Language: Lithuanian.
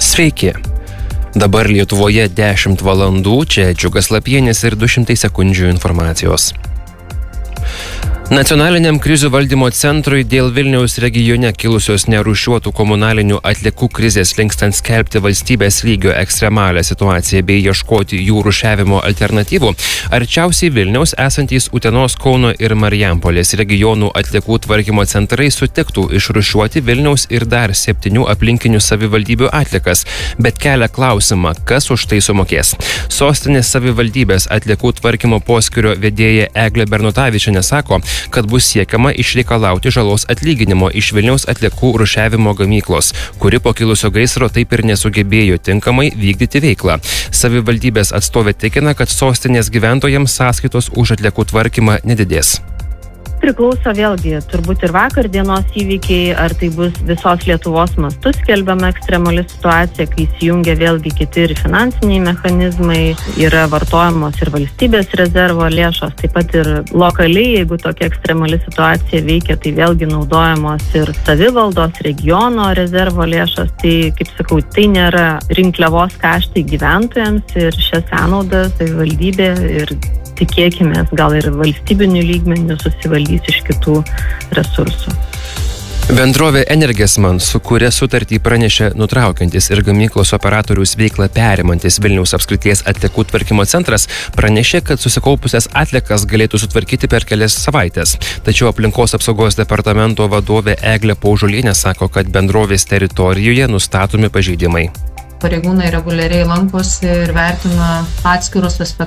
Sveiki. Dabar Lietuvoje 10 valandų, čia Džiugas Lapienis ir 200 sekundžių informacijos. Nacionaliniam krizių valdymo centrui dėl Vilniaus regione kilusios nerūšiuotų komunalinių atliekų krizės linkstant skelbti valstybės lygio ekstremalią situaciją bei ieškoti jų rūšiavimo alternatyvų, arčiausiai Vilniaus esantys Utenos, Kauno ir Marijampolės regionų atliekų tvarkymo centrai sutiktų išrūšiuoti Vilniaus ir dar 7 aplinkinių savivaldybių atliekas, bet kelia klausimą, kas už tai sumokės. Sostinės savivaldybės atliekų tvarkymo poskyrio vedėja Eglė Bernutavičienė sako, kad bus siekiama išreikalauti žalos atlyginimo iš Vilniaus atliekų rūšiavimo gamyklos, kuri po kilusio gaisro taip ir nesugebėjo tinkamai vykdyti veiklą. Savivaldybės atstovė tikina, kad sostinės gyventojams sąskaitos už atliekų tvarkymą nedidės. Priklauso vėlgi, turbūt ir vakar dienos įvykiai, ar tai bus visos Lietuvos mastu skelbiama ekstremali situacija, kai įsijungia vėlgi kiti ir finansiniai mechanizmai, yra vartojamos ir valstybės rezervo lėšos, taip pat ir lokaliai, jeigu tokia ekstremali situacija veikia, tai vėlgi naudojamos ir savivaldos, regiono rezervo lėšos, tai, kaip sakau, tai nėra rinkliavos kaštai gyventojams ir šią sąnaudą savivaldybė ir tikėkime, gal ir valstybinių lygmenių susivaldys iš kitų resursų. Bendrovė Energesman, su kuria sutartį pranešė nutraukiantis ir gamyklos operatoriaus veiklą perimantis Vilniaus apskrities atliekų tvarkymo centras, pranešė, kad susikaupusias atliekas galėtų sutvarkyti per kelias savaitės. Tačiau aplinkos apsaugos departamento vadovė Eglė Paužulienė sako, kad bendrovės teritorijoje nustatomi pažeidimai. Pareigūnai reguliariai lankosi ir vertina atskirus aspektus